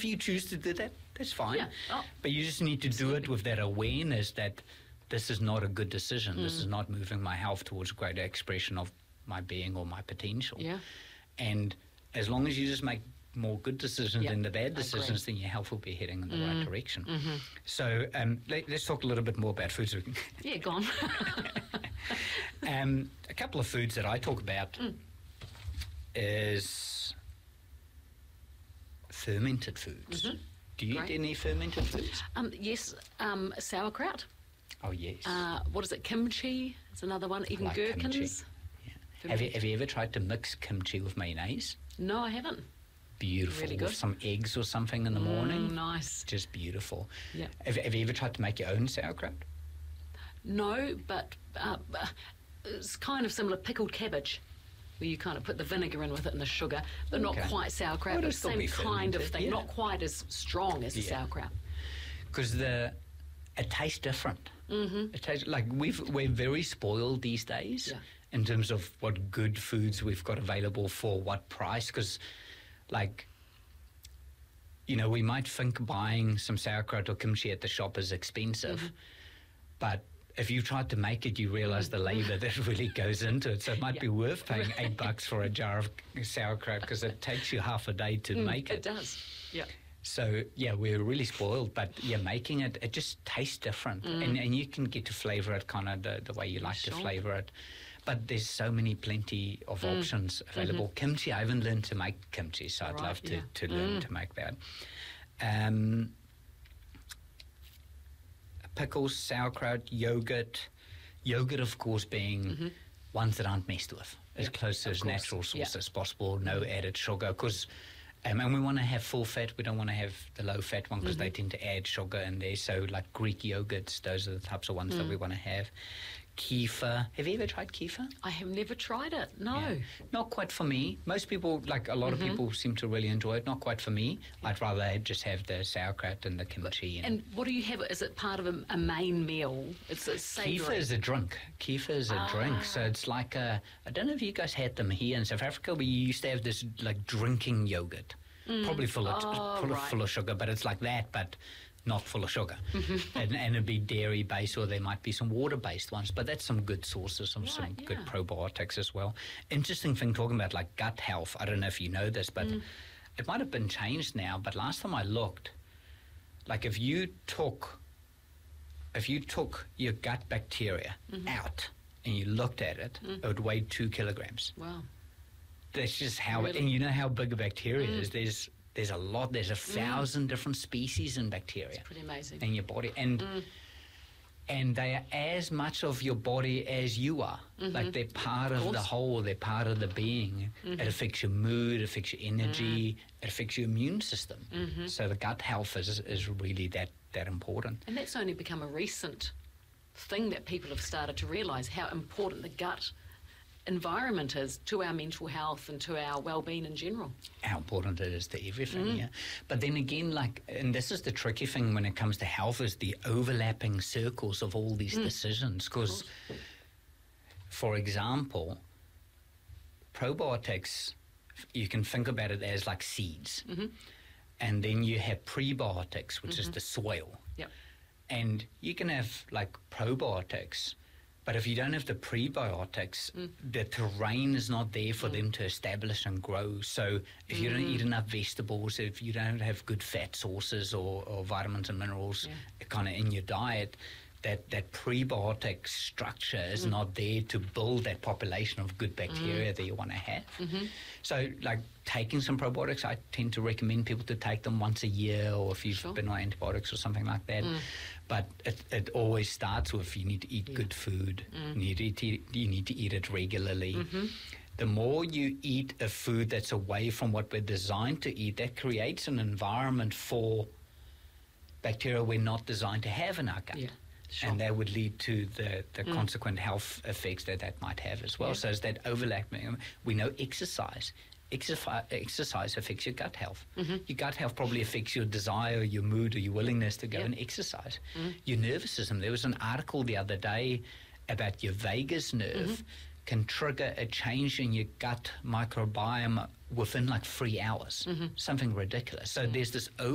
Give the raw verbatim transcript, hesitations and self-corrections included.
you choose to do that, that's fine. Yeah. Oh, but you just need to absolutely. do it with that awareness that this is not a good decision. Mm. This is not moving my health towards greater expression of my being or my potential. Yeah. And as long as you just make more good decisions Yeah, than the bad I decisions, agree. then your health will be heading in the Mm. right direction. Mm-hmm. So um, let, let's talk a little bit more about foods. Yeah, go on. um, a couple of foods that I talk about Mm. is fermented foods. Mhm. Do you Great. eat any fermented foods? um, yes, um, sauerkraut. Oh, yes. Uh, what is it? Kimchi is another one. Even like gherkins. kimchi. Yeah. Have you, have you ever tried to mix kimchi with mayonnaise? No, I haven't. Beautiful. Really good. With some eggs or something in the morning. Mm, nice. Just beautiful. Yeah. Have, have you ever tried to make your own sauerkraut? No, but uh, uh, it's kind of similar. Pickled cabbage, where you kind of put the vinegar in with it and the sugar, but not Okay. quite sauerkraut. Well, but it'll still same be kind of fermented, thing. yeah. Not quite as strong as the Yeah. sauerkraut. Because the it tastes different. Mm-hmm. It tastes like we've we're very spoiled these days Yeah. in terms of what good foods we've got available for what price. Because, like, you know, we might think buying some sauerkraut or kimchi at the shop is expensive, Mm-hmm. but if you tried to make it, you realize the labor that really goes into it. So it might Yeah. be worth paying eight bucks for a jar of sauerkraut because it takes you half a day to Mm, make it it. does. Yeah. So, yeah, we're really spoiled, but yeah, making it, it just tastes different. Mm. And, and you can get to flavour it kind of the, the way you like Sure. to flavour it. But there's so many, plenty of Mm. options available. Kimchi, I haven't learned to make kimchi, so I'd Right, love to, yeah. to learn Mm. to make that. Um, pickles, sauerkraut, yogurt. Yogurt, of course, being Mhm. ones that aren't messed with, as Yeah, close to of as course. natural source Yeah. as possible, no added sugar, because um, and we want to have full fat, we don't want to have the low fat one because they Mm-hmm. tend to add sugar in there. So like Greek yogurts, those are the types of ones that Mm. we want to have. Kefir, have you ever tried kefir? I have never tried it. No. Yeah. Not quite for me. Most people, like a lot Mhm. of people seem to really enjoy it. Not quite for me. I'd rather just have the sauerkraut and the kimchi. And what do you have? Is it part of a, a main meal? It's a savoury. Kefir is a drink. Kefir is a Ah. drink. So it's like a, I don't know if you guys had them here in South Africa, but you used to have this like drinking yogurt. Probably full of, Oh, full, of right. full of sugar, but it's like that, but not full of sugar. and, and it'd be dairy based, or there might be some water based ones, but that's some good sources, some, some Right, good yeah. probiotics as well. Interesting thing talking about like gut health. I don't know if you know this, but Mm. it might have been changed now, but last time I looked, like if you took if you took your gut bacteria Mhm. out and you looked at it, Mm. it would weigh two kilograms. Wow. That's just how, Really? and you know how big a bacteria Mm. is. There's there's a lot. There's a thousand different species in bacteria Pretty amazing. in your body, and Mm. and they are as much of your body as you are. Mhm. Like they're part Of of, the course. whole. They're part of the being. Mhm. It affects your mood. It affects your energy. Mm. It affects your immune system. Mhm. So the gut health is is really that that important. And that's only become a recent thing that people have started to realise how important the gut environment is to our mental health and to our well-being in general. How important it is to everything, Mm. yeah. But then again, like, and this is the tricky thing when it comes to health, is the overlapping circles of all these Mm. decisions. Because, for example, probiotics, you can think about it as like seeds. Mm-hmm. And then you have prebiotics, which is Mhm. the soil. Yep. And you can have like probiotics, but if you don't have the prebiotics, Mm. the terrain is not there for Mm. them to establish and grow. So if you don't Mm. eat enough vegetables, if you don't have good fat sources or, or vitamins and minerals Yeah. kind of in your diet, that, that prebiotic structure is Mm. not there to build that population of good bacteria that you want to have. Mm-hmm. So, like, taking some probiotics, I tend to recommend people to take them once a year, or if you've Sure. been on antibiotics or something like that. Mm. But it, it always starts with you need to eat Yeah. good food. Mm. You, need to eat, you need to eat it regularly. Mm-hmm. The more you eat a food that's away from what we're designed to eat, that creates an environment for bacteria we're not designed to have in our gut. Yeah. Sure. And that would lead to the, the Mm. consequent health effects that that might have as well. Yeah. So it's that overlap. We know exercise. Exercise, exercise affects your gut health. Mhm. Your gut health probably affects your desire, your mood, or your willingness to go Yeah. and exercise. Mm. Your nervous system. There was an article the other day about your vagus nerve Mhm. can trigger a change in your gut microbiome within like three hours. Mhm. Something ridiculous. So Yeah. there's this